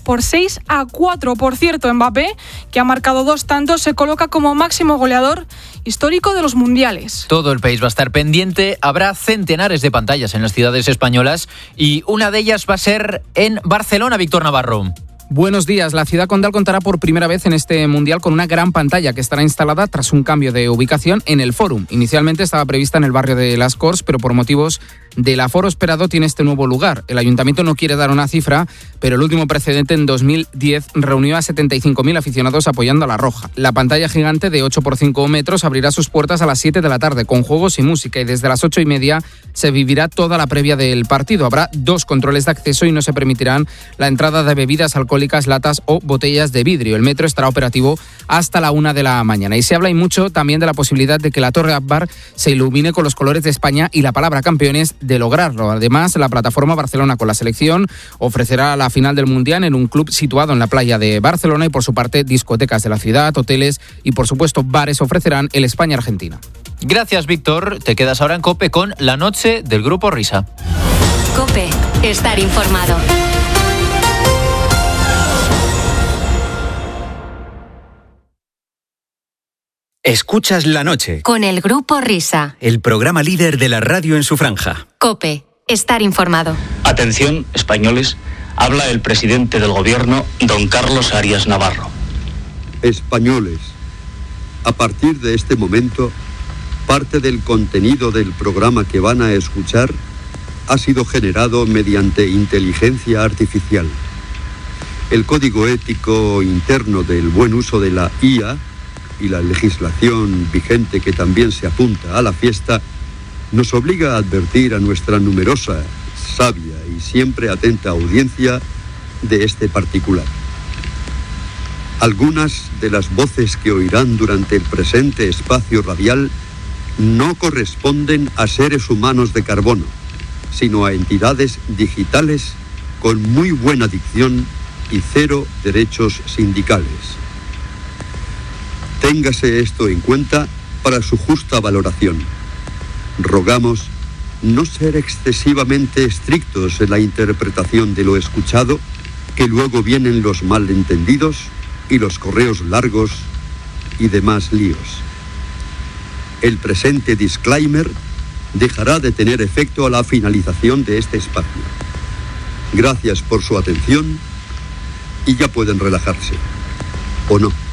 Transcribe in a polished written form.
por 6-4. Por cierto, Mbappé, que ha marcado 2 tantos, se coloca como máximo goleador histórico de los mundiales. Todo el país va a estar pendiente. Habrá centenares de pantallas en las ciudades españolas y una de ellas va a ser en Barcelona, Víctor Navarro. Buenos días. La ciudad condal contará por primera vez en este mundial con una gran pantalla que estará instalada tras un cambio de ubicación en el Fórum. Inicialmente estaba prevista en el barrio de Las Corts, pero por motivos del aforo esperado tiene este nuevo lugar. El ayuntamiento no quiere dar una cifra, pero el último precedente en 2010 reunió a 75.000 aficionados apoyando a la Roja. La pantalla gigante de 8 por 5 metros abrirá sus puertas a las 7 de la tarde con juegos y música, y desde las 8:30 se vivirá toda la previa del partido. Habrá 2 controles de acceso y no se permitirán la entrada de bebidas alcohólicas, latas o botellas de vidrio. El metro estará operativo hasta la 1 de la mañana. Y se habla y mucho también de la posibilidad de que la Torre Akbar se ilumine con los colores de España y la palabra campeones. De lograrlo. Además, la plataforma Barcelona con la selección ofrecerá la final del Mundial en un club situado en la playa de Barcelona, y por su parte discotecas de la ciudad, hoteles y por supuesto bares ofrecerán el España-Argentina. Gracias, Víctor. Te quedas ahora en COPE con La Noche del Grupo Risa. COPE. Estar informado. Escuchas La Noche Con el Grupo Risa. el programa líder de la radio en su franja. COPE. Estar informado. Atención, españoles, habla el presidente del gobierno, don Carlos Arias Navarro. Españoles, a partir de este momento, parte del contenido del programa que van a escuchar ha sido generado mediante inteligencia artificial. El código ético interno del buen uso de la IA y la legislación vigente que también se apunta a la fiesta nos obliga a advertir a nuestra numerosa, sabia y siempre atenta audiencia de este particular. Algunas de las voces que oirán durante el presente espacio radial no corresponden a seres humanos de carbono, sino a entidades digitales con muy buena dicción y 0 derechos sindicales. Téngase esto en cuenta para su justa valoración. Rogamos no ser excesivamente estrictos en la interpretación de lo escuchado, que luego vienen los malentendidos y los correos largos y demás líos. El presente disclaimer dejará de tener efecto a la finalización de este espacio. Gracias por su atención y ya pueden relajarse. ¿O no?